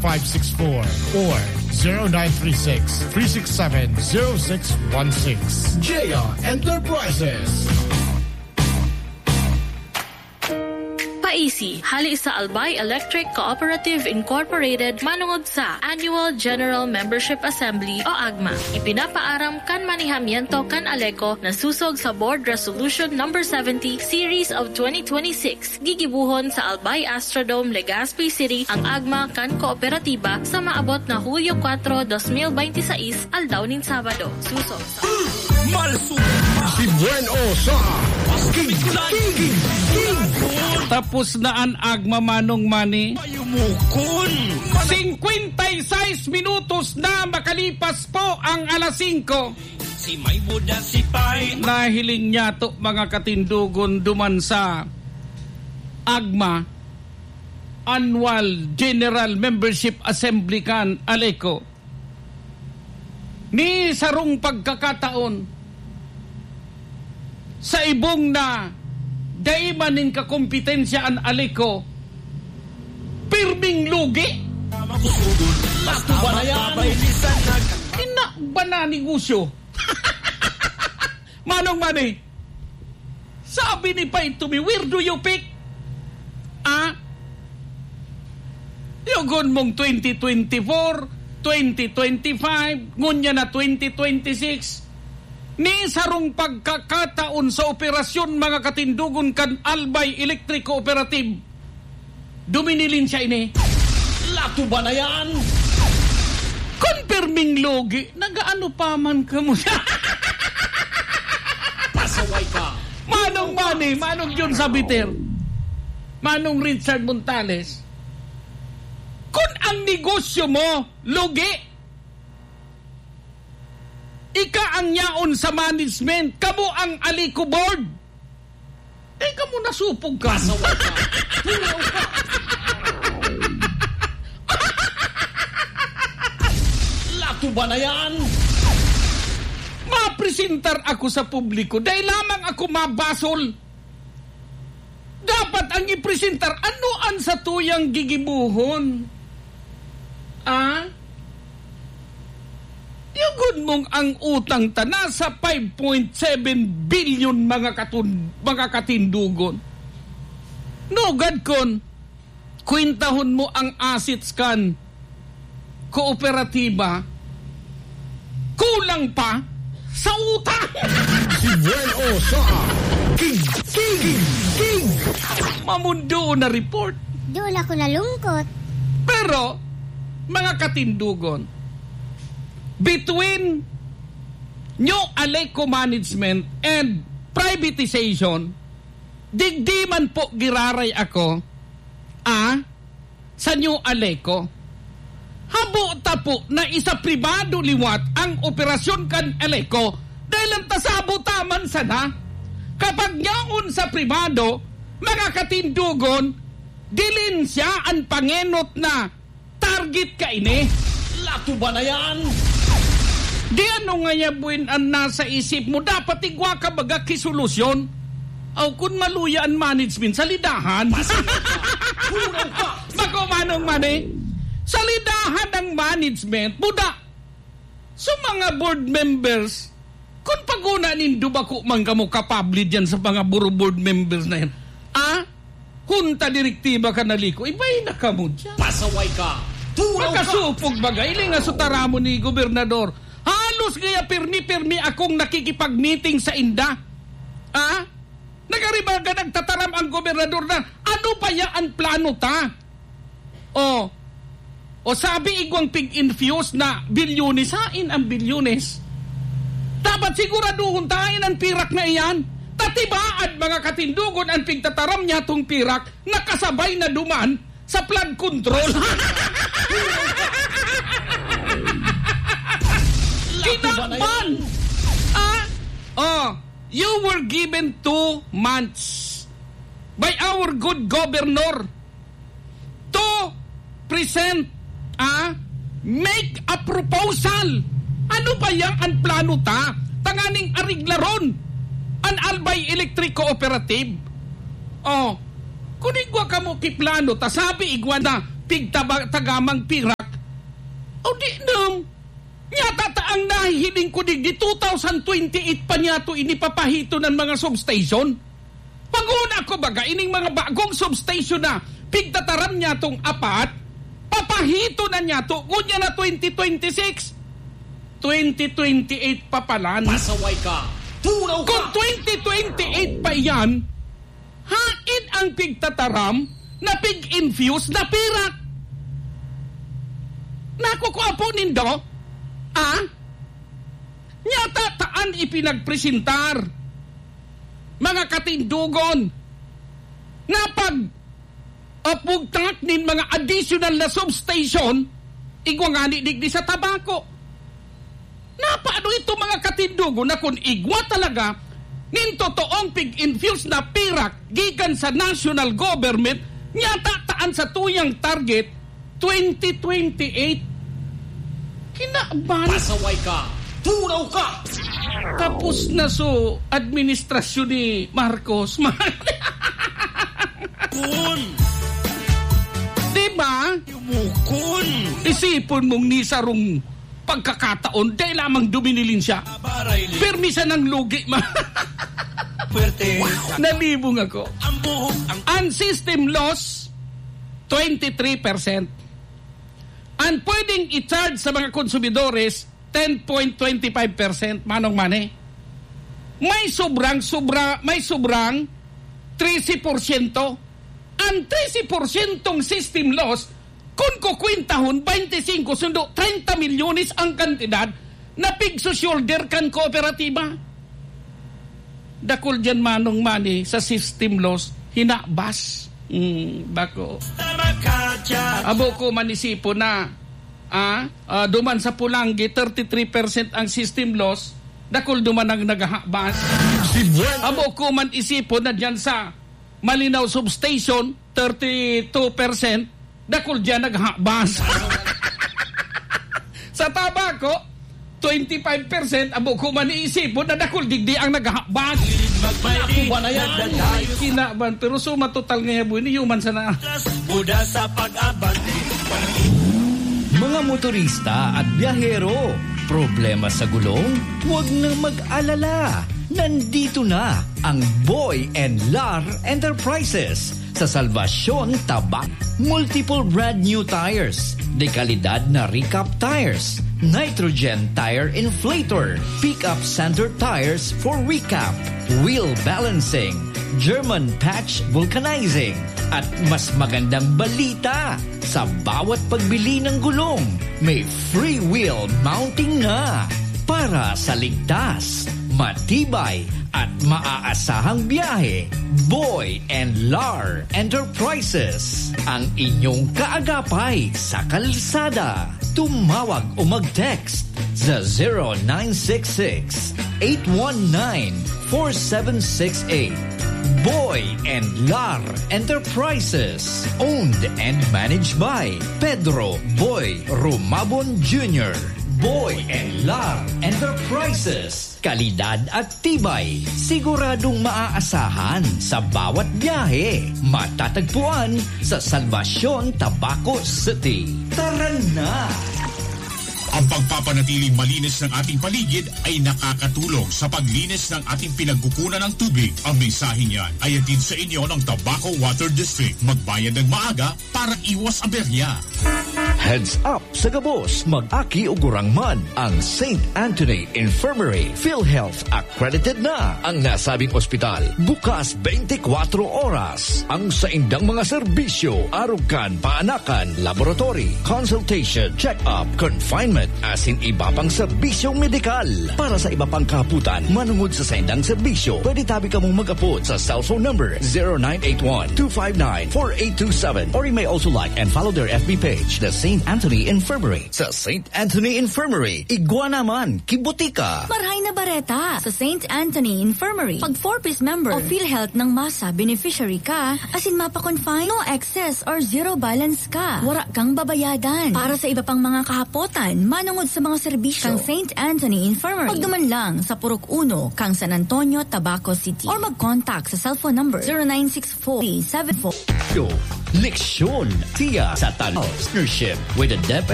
or 0936-367-0616. Jaya Enterprises. Paisi, hali sa Albay Electric Cooperative Incorporated manungod sa Annual General Membership Assembly o AGMA. Ipinapaaram kan manihamiento kan Aleco na susog sa Board Resolution No. 70 Series of 2026. Gigibuhon sa Albay Astrodome, Legazpi City ang AGMA kan kooperatiba sa maabot na Hulyo 4, 2026 aldaw nin Sabado. Susog sa Si Bueno sa Tapos na ang AGMA manong mani. Mayumukon. 56 minutos na makalipas po ang alas 5. Si may buda si Pai. Nahiling niya to mga katindugon duman sa AGMA Annual General Membership Assembly kan Aleco. Ni sarong pagkakataon sa ibong na daiman ng kakompetensya ang Aleco, pirming lugi. Basta ba na yan? Ina ba na negosyo? Manong mani, sabi ni Pai to me, where do you pick? Yugon mong 2024, 2025, ngunya na 2026. Ni sarong pagkakataon sa operasyon mga katindugon kan Albay Electric Cooperative. Duminilin siya ini. Lato ba na yan? Confirming logi. Nagaano pa man ka mo siya? Pasaway ka. Manong Manny, Manong John Sabiter, Manong Richard Montales. Kung ang negosyo mo, logi, ika ang yaon sa management, kamo ang Aleco board. Kamo nasupog ka. Pasaway ka. Tulaw ka. Lato ba na yan? Mapresentar ako sa publiko dahil lamang ako mabasol. Dapat ang ipresentar anuan sa tuyang gigibuhon. Yugod mong ang utang tana sa 5.7 billion mga katindugon. Nugad kon, kwintahon mo ang assets kan kooperatiba, kulang pa sa utang. Si Bueno sa King. Mamundo na report. Doon ako nalungkot. Pero, mga katindugon, between new Aleco management and privatization, digdiman po giraray ako sa new Aleco. Habo tapo na isa pribado liwat ang operasyon kan Aleco dahil ang tasabo taman sana. Kapag yaon sa pribado, mga katindugon, dilin siya ang pangenot na target ka ini. Lato ba na yan? Di ano nga yabuin ang nasa isip mo, dapat igwa ka baga kisolusyon. O kung maluya ang management, salidahan. Bako manong mani, salidahan ang management, buda. So mga board members, kung paguna nindo ba ko man kamo kapabli dyan sa mga board members na yan, hunta direktiba ka naliko, ibay na ka mo dyan. Pasaway ka. Magkasupog bagay, iling nga sutara mo ni gobernador. Halos kaya pirmi-pirmi akong nakikipag-meeting sa inda. Nagaribaga nagtataram ang gobernador na ano pa ya ang plano ta? O sabi igwang pig-infuse na bilyones, hain ang bilyones. Dapat siguraduhon tayo ng pirak na iyan. Tatibaan mga katindugon ang pigtataram niya tong pirak na kasabay na duman sa flood control. Kinakban! You were given 2 months by our good governor to present, make a proposal. Ano ba yang ang plano ta? Tanganing ariglaron an Albay Electric Cooperative. Kung igwa ka mo kiplano, ta sabi igwa na pigtagamang pira Ang nahihiling ko di 2028 pa niya ito inipapahito ng mga substation. Pag-una ko baga, ining mga bagong substation na pigtataram niya itong apat, papahito na niya ito, kunya na 2026. 2028 pa pala. Pasaway ka. Tunaw ka. Kung 2028 pa yan, hain ang pigtataram na pig-infuse na pirak. Nakukuha nindo, nyata taan ipinagpresentar mga katindugon na pag apugtak nin mga additional na substation igwangani digdi sa tabako. Napaano ito mga katindugon na kung igwa talaga nin totoong pig-infuse na pirak gikan sa national government, nyata taan sa tuyang target 2028. Kinaban. Pasaway ka. Tunaw ka. Tapos na so administrasyon ni Marcos. Kun. Diba? Yumukun. Isipon mong ni sarong pagkakataon dahil lamang duminilin siya. Permisa ng lugi. Pwerte. Nalibong ako. Ang buhok. Ang system loss, 23%. Ang pwedeng i-charge sa mga konsumidores, 10.25%. Manong mane. May sobrang 13%. Ang 13% system loss, kung kukwintahon, 25 sundo, 30 milyones ang kantidad na pig-shoulder kan kooperatiba. Dakol dyan manong mane sa system loss, hinabas. Bako. Abo ko manisipo na duman sa Pulangi 33% ang system loss, dakol duman ang nagahakbas. Abo ko man isipo na dyan sa Malinaw Substation 32%, dakol dyan naghakbas. Sa tabako 25%, abo ko man iisipo na dakol digdi ang naghakbas. Kinaban, pero suma total ngayon ni human sana. Buda sa pag-aban. Mga motorista at biyahero, problema sa gulong? Huwag nang mag-alala. Nandito na ang Boy and Lar Enterprises sa Salvacion, Tabac. Multiple brand new tires, dekalidad na recap tires, nitrogen tire inflator, pickup center tires for recap, wheel balancing, German patch vulcanizing, at mas magandang balita, sa bawat pagbili ng gulong, may free wheel mounting na para sa ligtas, matibay at maaasahang biyahe. Boy and Lar Enterprises, ang inyong kaagapay sa kalsada. Tumawag o mag-text sa 0966-819-4768. Boy and Lar Enterprises, owned and managed by Pedro Boy Rumabon Jr. Boy and Lar Enterprises, kalidad at tibay, siguradong maaasahan sa bawat biyahe. Matatagpuan sa Salvacion, Tabaco City. Tara na! Ang pagpapanatiling malinis ng ating paligid ay nakakatulong sa paglinis ng ating pinagkukunan ng tubig. Ang mensahe niyan ay hatid sa inyo ng Tabaco Water District. Magbayad ng maaga para iwas aberya. Heads up sa gabos, mag-aki ugurang man ang St. Anthony Infirmary. PhilHealth accredited na ang nasabing ospital. Bukas 24 oras. Ang saindang mga serbisyo, arugan, paanakan, laboratory, consultation, check-up, confinement, asin iba pang serbisyong medikal. Para sa iba pang kaputan, manungod sa saindang serbisyo, pwede tabi ka mong mag-apot sa cellphone number 0981-259-4827, or you may also like and follow their FB page, the St. Anthony Infirmary. Sa St. Anthony Infirmary, igwa naman, kibutika. Marhay na bareta sa St. Anthony Infirmary. Pag 4-piece member o PhilHealth ng masa beneficiary ka, asin mapa-confine, no excess or zero balance ka, wala kang babayadan. Para sa iba pang mga kahapotan, manungod sa mga serbisyo kang St. Anthony Infirmary. Pagduman lang sa Purok 1, kang San Antonio, Tabaco City. Or mag-contact sa cellphone number 0964-374. Leksyon, tiya sa partnership with the DepEd